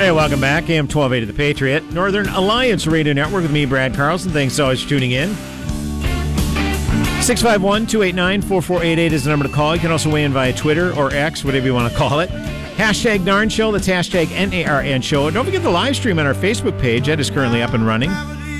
Hey, welcome back. AM 1280 The Patriot, Northern Alliance Radio Network with me, Brad Carlson. Thanks always for tuning in. 651-289-4488 is the number to call. You can also weigh in via Twitter or X, whatever you want to call it. Hashtag NARN Show. That's hashtag NARN Show. And don't forget the live stream on our Facebook page. That is currently up and running.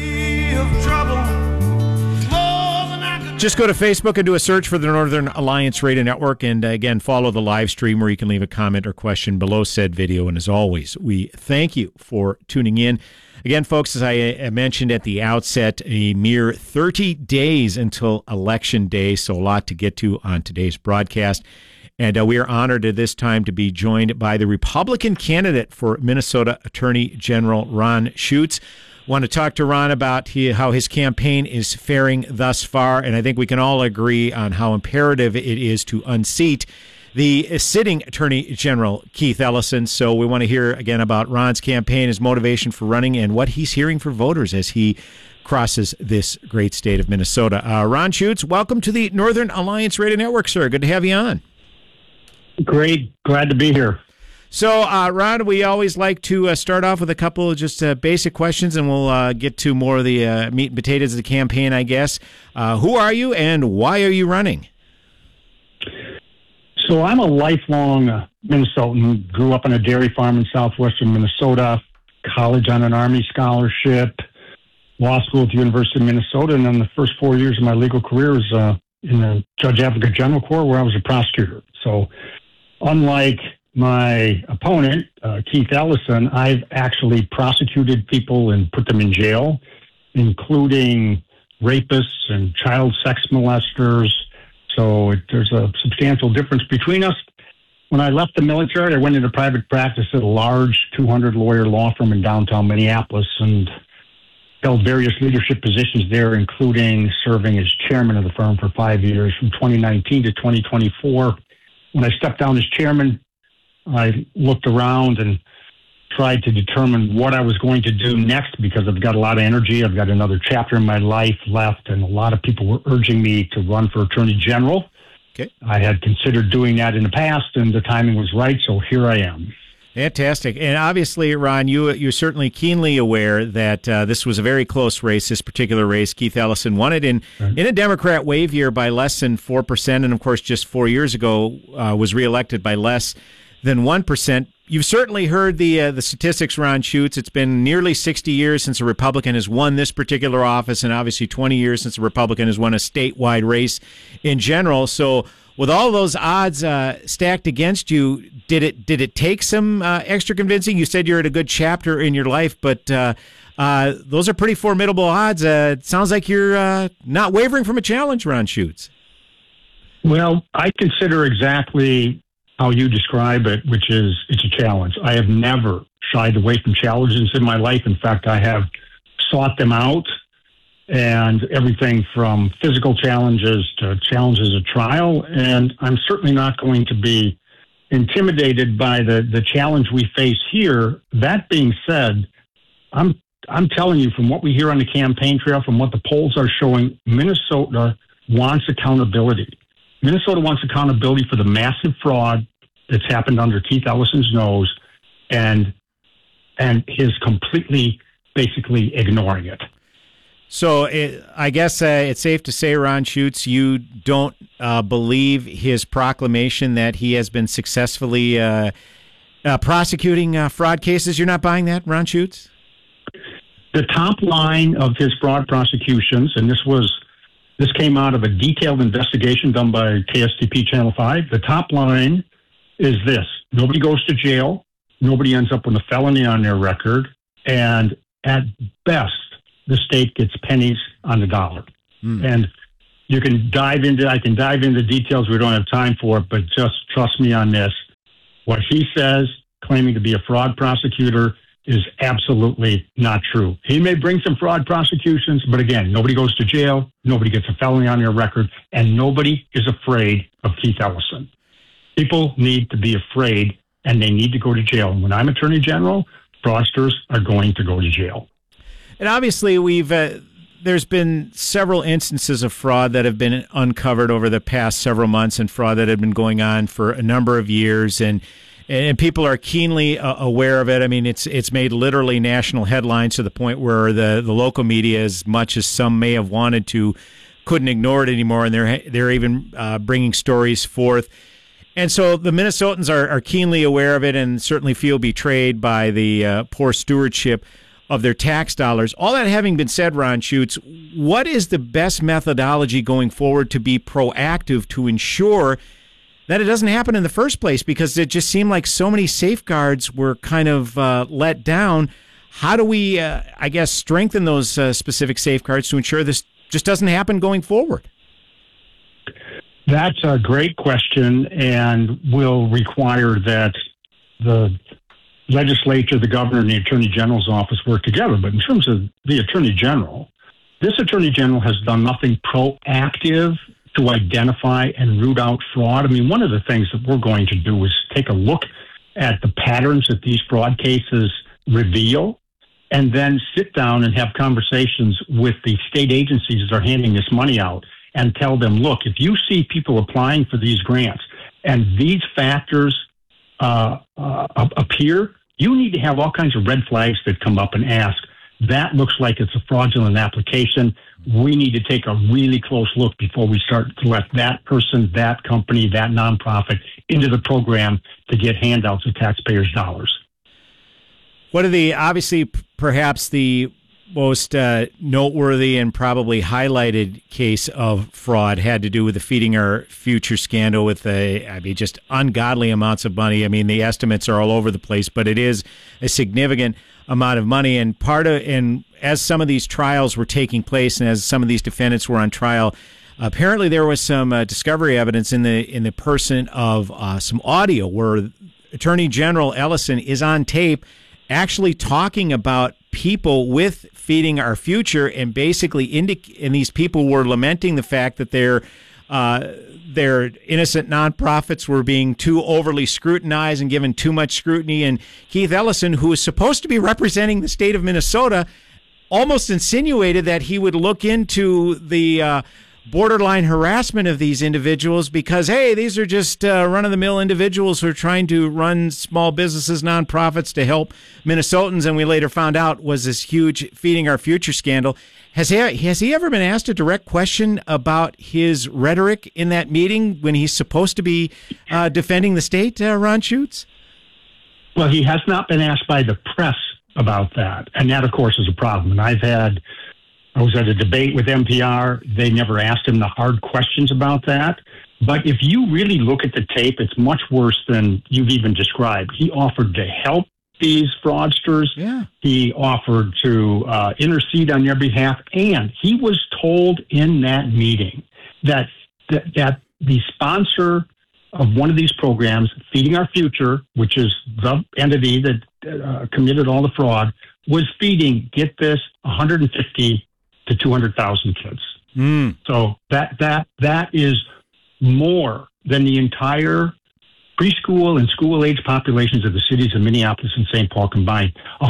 Just go to Facebook and do a search for the Northern Alliance Radio Network, and again, follow the live stream where you can leave a comment or question below said video. And as always, we thank you for tuning in. Again, folks, as I mentioned at the outset, a mere 30 days until Election Day, so a lot to get to on today's broadcast. And we are honored at this time to be joined by the Republican candidate for Minnesota Attorney General Ron Schuetz. Want to talk to Ron about how his campaign is faring thus far, and I think we can all agree on how imperative it is to unseat the sitting Attorney General, Keith Ellison. So we want to hear again about Ron's campaign, his motivation for running, and what he's hearing for voters as he crosses this great state of Minnesota. Ron Schuetz, welcome to the Northern Alliance Radio Network, sir. Good to have you on. Great. Glad to be here. So, Ron, we always like to start off with a couple of just basic questions, and we'll get to more of the meat and potatoes of the campaign, I guess. Who are you, and why are you running? So I'm a lifelong Minnesotan, grew up on a dairy farm in southwestern Minnesota, college on an Army scholarship, law school at the University of Minnesota, and then the first 4 years of my legal career was in the Judge Advocate General Corps, where I was a prosecutor. So unlike my opponent, Keith Ellison, I've actually prosecuted people and put them in jail, including rapists and child sex molesters. So there's a substantial difference between us. When I left the military, I went into private practice at a large 200-lawyer law firm in downtown Minneapolis and held various leadership positions there, including serving as chairman of the firm for 5 years from 2019 to 2024. When I stepped down as chairman, I looked around and tried to determine what I was going to do next because I've got a lot of energy. I've got another chapter in my life left, and a lot of people were urging me to run for Attorney General. Okay. I had considered doing that in the past, and the timing was right, so here I am. Fantastic. And obviously, Ron, you're certainly keenly aware that this was a very close race, this particular race. Keith Ellison won it in a Democrat wave year by less than 4%, and of course, just 4 years ago was reelected by less than 1%. You've certainly heard the statistics, Ron Schuetz. It's been nearly 60 years since a Republican has won this particular office, and obviously 20 years since a Republican has won a statewide race in general. So with all those odds stacked against you, did it take some extra convincing? You said you're at a good chapter in your life, but those are pretty formidable odds. It sounds like you're not wavering from a challenge, Ron Schuetz. Well, I consider exactly how you describe it, which is it's a challenge. I have never shied away from challenges in my life. In fact, I have sought them out, and everything from physical challenges to challenges at trial. And I'm certainly not going to be intimidated by the challenge we face here. That being said, I'm telling you, from what we hear on the campaign trail, from what the polls are showing, Minnesota wants accountability. Minnesota wants accountability for the massive fraud that's happened under Keith Ellison's nose, and is completely, basically ignoring it. So I guess it's safe to say, Ron Schuetz, you don't believe his proclamation that he has been successfully prosecuting fraud cases. You're not buying that, Ron Schuetz? The top line of his fraud prosecutions, and this came out of a detailed investigation done by KSTP Channel 5. The top line is this: nobody goes to jail, nobody ends up with a felony on their record, and at best, the state gets pennies on the dollar. And I can dive into details we don't have time for, but just trust me on this. What he says, claiming to be a fraud prosecutor, is absolutely not true. He may bring some fraud prosecutions, but again, nobody goes to jail, nobody gets a felony on their record, and nobody is afraid of Keith Ellison. People need to be afraid, and they need to go to jail. And when I'm Attorney General, fraudsters are going to go to jail. And obviously, there's been several instances of fraud that have been uncovered over the past several months, and fraud that had been going on for a number of years. And and people are keenly aware of it. I mean, it's made literally national headlines to the point where the local media, as much as some may have wanted to, couldn't ignore it anymore, and they're even bringing stories forth. And so the Minnesotans are keenly aware of it and certainly feel betrayed by the poor stewardship of their tax dollars. All that having been said, Ron Schutz, what is the best methodology going forward to be proactive to ensure that it doesn't happen in the first place? Because it just seemed like so many safeguards were kind of let down. How do we, strengthen those specific safeguards to ensure this just doesn't happen going forward? That's a great question, and will require that the legislature, the governor, and the attorney general's office work together. But in terms of the attorney general, this attorney general has done nothing proactive to identify and root out fraud. I mean, one of the things that we're going to do is take a look at the patterns that these fraud cases reveal, and then sit down and have conversations with the state agencies that are handing this money out and tell them, look, if you see people applying for these grants and these factors appear, you need to have all kinds of red flags that come up and ask, that looks like it's a fraudulent application. We need to take a really close look before we start to let that person, that company, that nonprofit into the program to get handouts of taxpayers' dollars. What are obviously perhaps the most noteworthy and probably highlighted case of fraud had to do with the Feeding Our Future scandal with just ungodly amounts of money. I mean, the estimates are all over the place, but it is a significant amount of money. And as some of these trials were taking place and as some of these defendants were on trial, apparently there was some discovery evidence in the person of some audio where Attorney General Ellison is on tape actually talking about people with Feeding Our Future, and basically and these people were lamenting the fact that their innocent nonprofits were being too overly scrutinized and given too much scrutiny. And Keith Ellison, who is supposed to be representing the state of Minnesota, almost insinuated that he would look into the borderline harassment of these individuals because, hey, these are just run-of-the-mill individuals who are trying to run small businesses, nonprofits to help Minnesotans. And we later found out was this huge Feeding Our Future scandal. Has he ever been asked a direct question about his rhetoric in that meeting when he's supposed to be defending the state, Ron Schutz? Well, he has not been asked by the press about that. And that, of course, is a problem. And I was at a debate with NPR. They never asked him the hard questions about that. But if you really look at the tape, it's much worse than you've even described. He offered to help these fraudsters. Yeah. He offered to intercede on their behalf. And he was told in that meeting that the sponsor of one of these programs, Feeding Our Future, which is the entity that committed all the fraud, was feeding, get this, 150 to 200,000 kids. So that is more than the entire preschool and school-age populations of the cities of Minneapolis and St. Paul combined.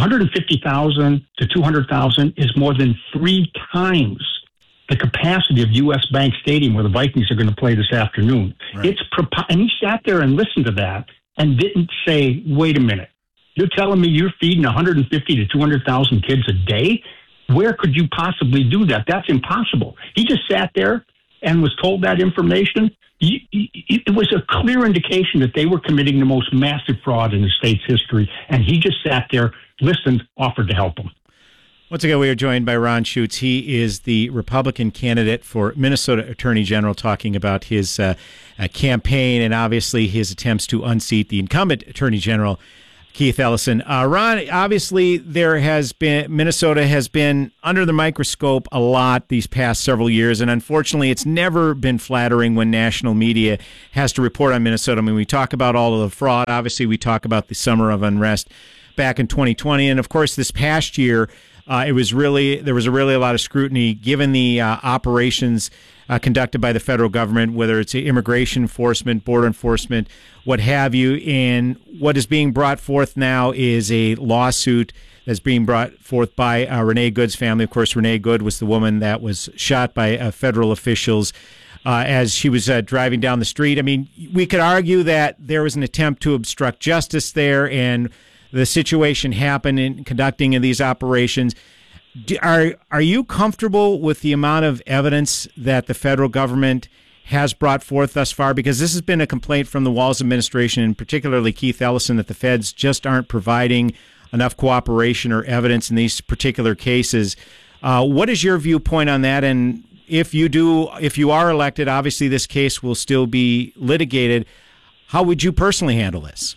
150,000 to 200,000 is more than 3 times the capacity of U.S. Bank Stadium where the Vikings are going to play this afternoon. Right. And he sat there and listened to that and didn't say, wait a minute, you're telling me you're feeding 150 to 200,000 kids a day? Where could you possibly do that? That's impossible. He just sat there and was told that information. It was a clear indication that they were committing the most massive fraud in the state's history, and he just sat there, listened, offered to help them. Once again, we are joined by Ron Schutz. He is the Republican candidate for Minnesota Attorney General, talking about his campaign and obviously his attempts to unseat the incumbent Attorney General, Keith Ellison. Ron, obviously Minnesota has been under the microscope a lot these past several years, and unfortunately it's never been flattering when national media has to report on Minnesota. I mean, we talk about all of the fraud. Obviously, we talk about the summer of unrest back in 2020, and of course this past year, there was really a lot of scrutiny given the operations conducted by the federal government, whether it's immigration enforcement, border enforcement, what have you. And what is being brought forth now is a lawsuit that's being brought forth by Renee Good's family. Of course, Renee Good was the woman that was shot by federal officials as she was driving down the street. I mean, we could argue that there was an attempt to obstruct justice there, and the situation happened in conducting of these operations. Are you comfortable with the amount of evidence that the federal government has brought forth thus far? Because this has been a complaint from the Walz administration, and particularly Keith Ellison, that the feds just aren't providing enough cooperation or evidence in these particular cases. What is your viewpoint on that? And if you are elected, obviously this case will still be litigated. How would you personally handle this?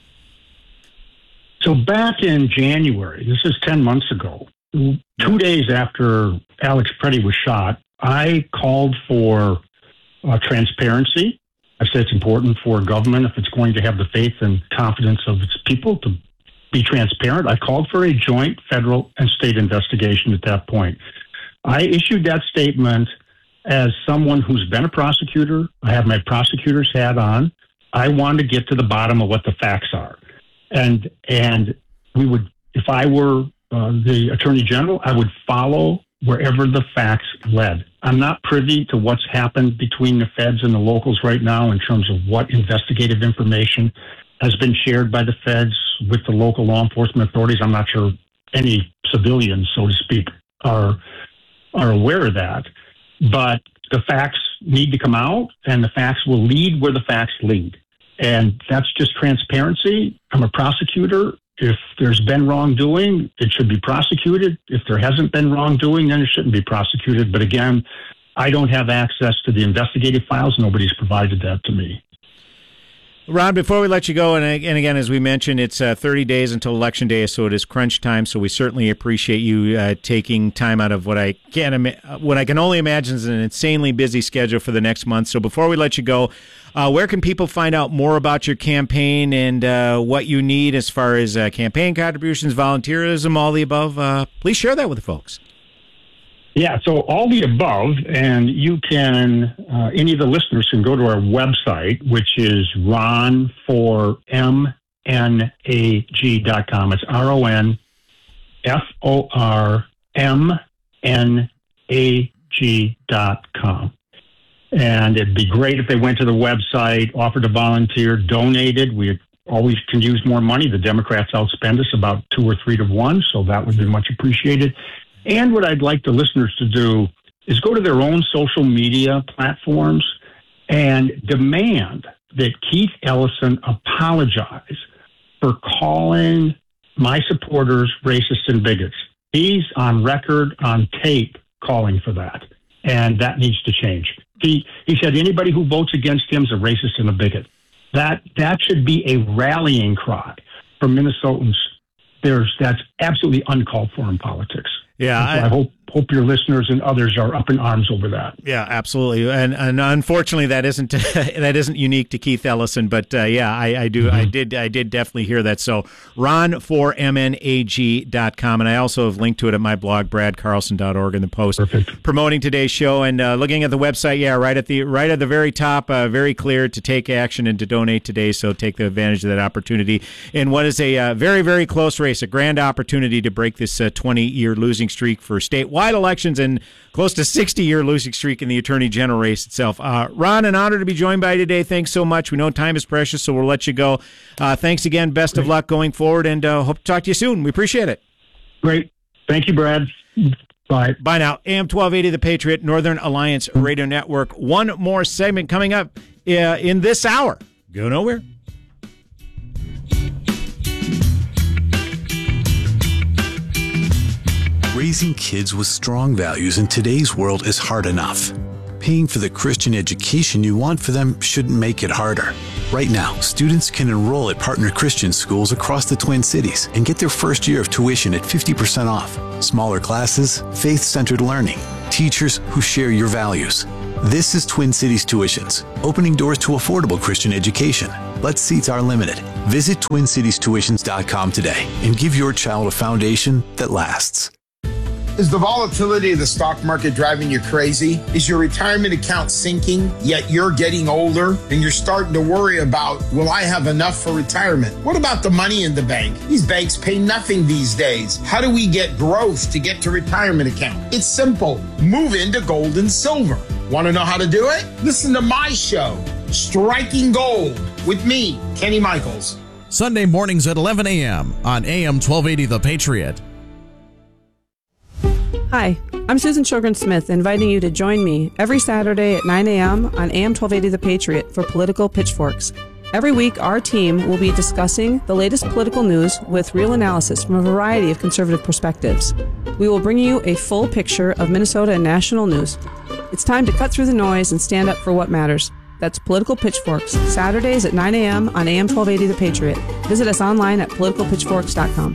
So back in January, this is 10 months ago, 2 days after Alex Preddy was shot, I called for transparency. I said it's important for government, if it's going to have the faith and confidence of its people, to be transparent. I called for a joint federal and state investigation at that point. I issued that statement as someone who's been a prosecutor. I have my prosecutor's hat on. I wanted to get to the bottom of what the facts are. And we would, if I were the Attorney General, I would follow wherever the facts led. I'm not privy to what's happened between the feds and the locals right now in terms of what investigative information has been shared by the feds with the local law enforcement authorities. I'm not sure any civilians, so to speak, are aware of that. But the facts need to come out, and the facts will lead where the facts lead. And that's just transparency. I'm a prosecutor. If there's been wrongdoing, it should be prosecuted. If there hasn't been wrongdoing, then it shouldn't be prosecuted. But again, I don't have access to the investigative files. Nobody's provided that to me. Ron, before we let you go, and again, as we mentioned, it's 30 days until Election Day, so it is crunch time. So we certainly appreciate you taking time out of what I can only imagine is an insanely busy schedule for the next month. So before we let you go, where can people find out more about your campaign and what you need as far as campaign contributions, volunteerism, all the above? Please share that with the folks. Yeah, so all the above, and you can, any of the listeners can go to our website, which is ronformnag.com. It's ronformnag.com. And it'd be great if they went to the website, offered to volunteer, donated. We always can use more money. The Democrats outspend us about 2 or 3 to 1, so that would be much appreciated. And what I'd like the listeners to do is go to their own social media platforms and demand that Keith Ellison apologize for calling my supporters racist and bigots. He's on record, on tape, calling for that. And that needs to change. He said anybody who votes against him is a racist and a bigot. That should be a rallying cry for Minnesotans. That's absolutely uncalled for in politics. Yeah, so I hope your listeners and others are up in arms over that. Yeah, absolutely, and unfortunately that isn't unique to Keith Ellison, but I do. Mm-hmm. I did definitely hear that. So ronformnag.com, and I also have linked to it at my blog bradcarlson.org in the post. Perfect. Promoting today's show and looking at the website. Yeah, right at the very top, very clear to take action and to donate today. So take the advantage of that opportunity in what is a very, very close race, a grand opportunity to break this 20-year losing streak for statewide elections and close to 60-year losing streak in the Attorney General race itself. Ron, an honor to be joined by you today. Thanks so much. We know time is precious, so we'll let you go. Thanks again. Best of luck going forward, and hope to talk to you soon. We appreciate it. Great. Thank you, Brad. Bye. Bye now. AM 1280, The Patriot, Northern Alliance Radio Network. One more segment coming up in this hour. Go nowhere. Raising kids with strong values in today's world is hard enough. Paying for the Christian education you want for them shouldn't make it harder. Right now, students can enroll at partner Christian schools across the Twin Cities and get their first year of tuition at 50% off. Smaller classes, faith-centered learning, teachers who share your values. This is Twin Cities Tuitions, opening doors to affordable Christian education. But seats are limited. Visit TwinCitiesTuitions.com today and give your child a foundation that lasts. Is the volatility of the stock market driving you crazy? Is your retirement account sinking, yet you're getting older and you're starting to worry about, will I have enough for retirement? What about the money in the bank? These banks pay nothing these days. How do we get growth to get to retirement account? It's simple. Move into gold and silver. Want to know how to do it? Listen to my show, Striking Gold, with me, Kenny Michaels. Sunday mornings at 11 a.m. on AM 1280 The Patriot. Hi, I'm Susan Sjogren-Smith, inviting you to join me every Saturday at 9 a.m. on AM 1280 The Patriot for Political Pitchforks. Every week, our team will be discussing the latest political news with real analysis from a variety of conservative perspectives. We will bring you a full picture of Minnesota and national news. It's time to cut through the noise and stand up for what matters. That's Political Pitchforks, Saturdays at 9 a.m. on AM 1280 The Patriot. Visit us online at politicalpitchforks.com.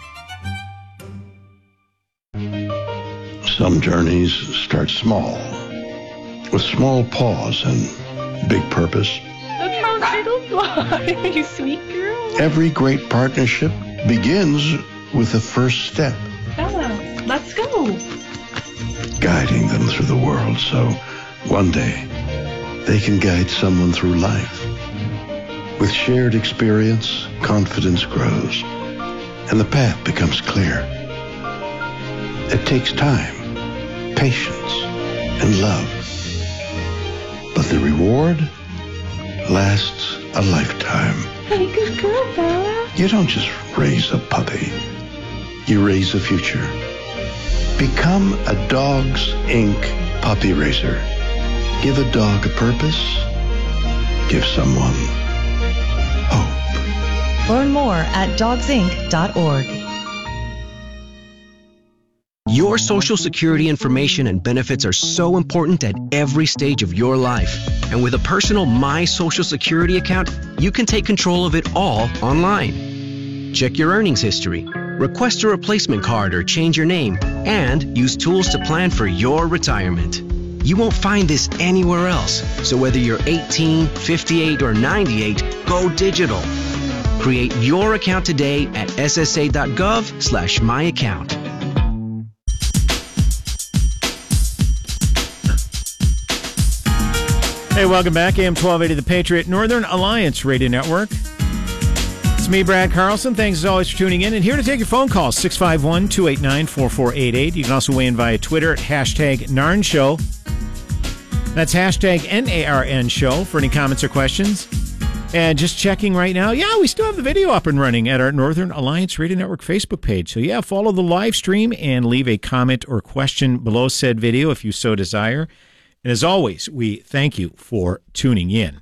Some journeys start small, with small pause and big purpose. Look how little fly, you sweet girl. Every great partnership begins with the first step. Bella, let's go. Guiding them through the world so one day they can guide someone through life. With shared experience, confidence grows, and the path becomes clear. It takes time, patience, and love. But the reward lasts a lifetime. Hey, good girl, Bella. You don't just raise a puppy. You raise a future. Become a Dogs Inc. puppy raiser. Give a dog a purpose. Give someone hope. Learn more at dogsinc.org. Your Social Security information and benefits are so important at every stage of your life. And with a personal My Social Security account, you can take control of it all online. Check your earnings history, request a replacement card or change your name, and use tools to plan for your retirement. You won't find this anywhere else. So whether you're 18, 58, or 98, go digital. Create your account today at ssa.gov/myaccount. Hey, welcome back. AM 1280 The Patriot, Northern Alliance Radio Network. It's me, Brad Carlson. Thanks as always for tuning in. And here to take your phone calls, 651-289-4488. You can also weigh in via Twitter at #NARN Show. That's #NARN Show for any comments or questions. And just checking right now, we still have the video up and running at our Northern Alliance Radio Network Facebook page. So follow the live stream and leave a comment or question below said video if you so desire. And as always, we thank you for tuning in.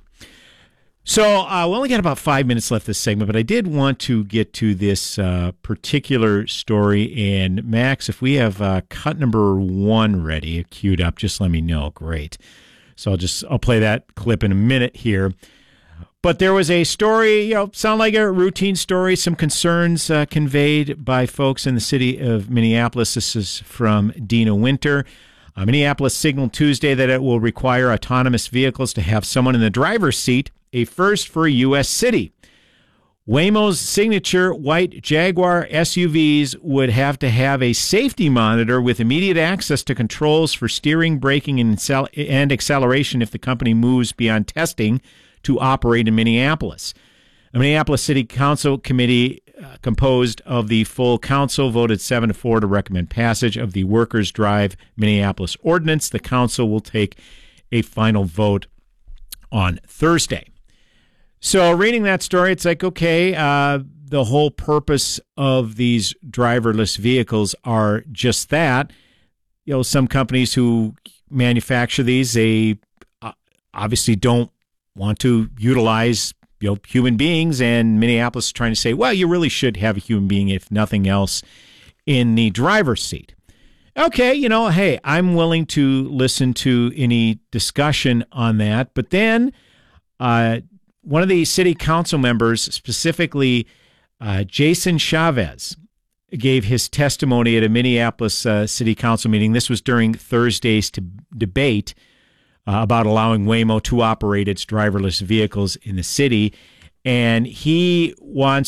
So we only got about 5 minutes left this segment, but I did want to get to this particular story. And Max, if we have cut number 1 ready, queued up, just let me know. Great. So I'll play that clip in a minute here. But there was a story, sound like a routine story, some concerns conveyed by folks in the city of Minneapolis. This is from Dina Winter. Minneapolis signaled Tuesday that it will require autonomous vehicles to have someone in the driver's seat, a first for a U.S. city. Waymo's signature white Jaguar SUVs would have to have a safety monitor with immediate access to controls for steering, braking, and acceleration if the company moves beyond testing to operate in Minneapolis. A Minneapolis City Council committee composed of the full council voted 7-4 to recommend passage of the Workers Drive Minneapolis Ordinance. The council will take a final vote on Thursday. So reading that story, it's like, okay, the whole purpose of these driverless vehicles are just that. Some companies who manufacture these, they obviously don't want to utilize human beings, and Minneapolis is trying to say, well, you really should have a human being, if nothing else, in the driver's seat. Okay, hey, I'm willing to listen to any discussion on that. But then one of the city council members, specifically Jason Chavez, gave his testimony at a Minneapolis city council meeting. This was during Thursday's debate about allowing Waymo to operate its driverless vehicles in the city. And he wants